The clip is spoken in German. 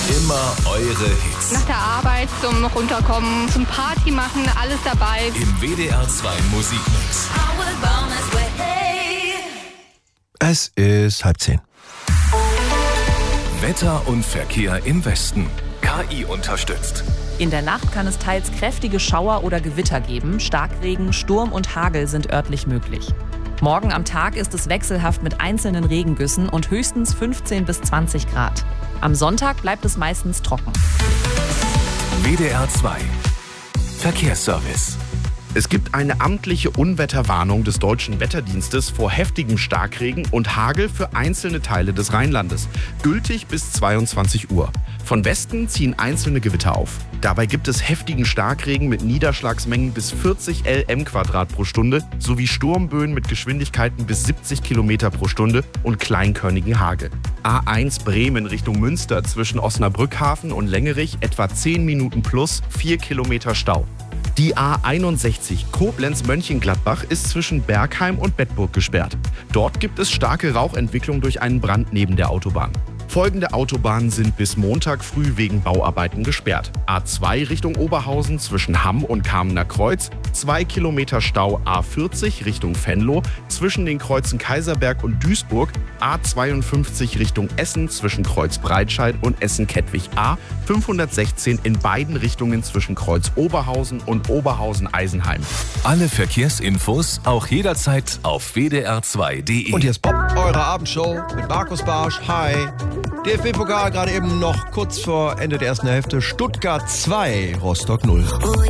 Immer eure Hits. Nach der Arbeit zum Runterkommen, zum Party machen, alles dabei. Im WDR 2 Musikmix. Es ist 9:30. Wetter und Verkehr im Westen. KI unterstützt. In der Nacht kann es teils kräftige Schauer oder Gewitter geben. Starkregen, Sturm und Hagel sind örtlich möglich. Morgen am Tag ist es wechselhaft mit einzelnen Regengüssen und höchstens 15 bis 20 Grad. Am Sonntag bleibt es meistens trocken. WDR 2 Verkehrsservice. Es gibt eine amtliche Unwetterwarnung des Deutschen Wetterdienstes vor heftigem Starkregen und Hagel für einzelne Teile des Rheinlandes, gültig bis 22 Uhr. Von Westen ziehen einzelne Gewitter auf. Dabei gibt es heftigen Starkregen mit Niederschlagsmengen bis 40 lm² pro Stunde sowie Sturmböen mit Geschwindigkeiten bis 70 km pro Stunde und kleinkörnigen Hagel. A1 Bremen Richtung Münster zwischen Osnabrückhafen und Lengerich etwa 10 Minuten plus 4 Kilometer Stau. Die A61 Koblenz-Mönchengladbach ist zwischen Bergheim und Bedburg gesperrt. Dort gibt es starke Rauchentwicklung durch einen Brand neben der Autobahn. Folgende Autobahnen sind bis Montag früh wegen Bauarbeiten gesperrt. A2 Richtung Oberhausen zwischen Hamm und Kamener Kreuz, 2 Kilometer Stau A40 Richtung Venlo, zwischen den Kreuzen Kaiserberg und Duisburg, A52 Richtung Essen zwischen Kreuz Breitscheid und Essen-Kettwig A, 516 in beiden Richtungen zwischen Kreuz Oberhausen und Oberhausen-Eisenheim. Alle Verkehrsinfos auch jederzeit auf wdr2.de. Und hier ist Bob, eure Abendshow mit Markus Barsch. Hi. DFB-Pokal gerade eben noch kurz vor Ende der ersten Hälfte. Stuttgart 2, Rostock 0.